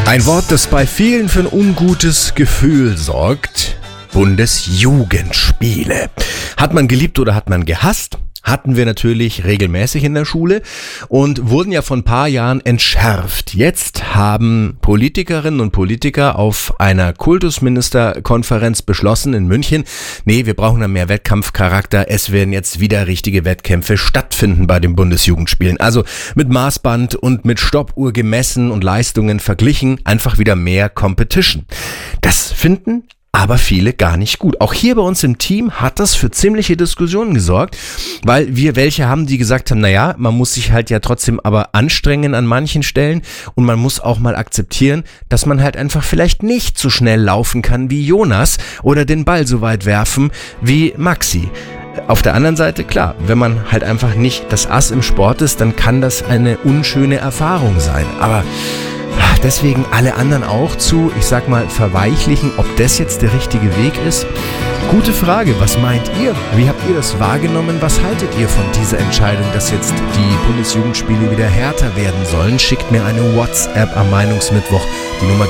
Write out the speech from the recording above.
Ein Wort, das bei vielen für ein ungutes Gefühl sorgt. Bundesjugendspiele. Hat man geliebt oder hat man gehasst? Hatten wir natürlich regelmäßig in der Schule und wurden ja vor ein paar Jahren entschärft. Jetzt haben Politikerinnen und Politiker auf einer Kultusministerkonferenz beschlossen in München, nee, wir brauchen da mehr Wettkampfcharakter. Es werden jetzt wieder richtige Wettkämpfe stattfinden bei den Bundesjugendspielen. Also mit Maßband und mit Stoppuhr gemessen und Leistungen verglichen, einfach wieder mehr Competition. Das finden aber viele gar nicht gut. Auch hier bei uns im Team hat das für ziemliche Diskussionen gesorgt, weil wir welche haben, die gesagt haben, naja, man muss sich halt ja trotzdem aber anstrengen an manchen Stellen und man muss auch mal akzeptieren, dass man halt einfach vielleicht nicht so schnell laufen kann wie Jonas oder den Ball so weit werfen wie Maxi. Auf der anderen Seite, klar, wenn man halt einfach nicht das Ass im Sport ist, dann kann das eine unschöne Erfahrung sein. Aber deswegen alle anderen auch zu, ich sag mal, verweichlichen, ob das jetzt der richtige Weg ist? Gute Frage, was meint ihr? Wie habt ihr das wahrgenommen? Was haltet ihr von dieser Entscheidung, dass jetzt die Bundesjugendspiele wieder härter werden sollen? Schickt mir eine WhatsApp am Meinungsmittwoch. Die Nummer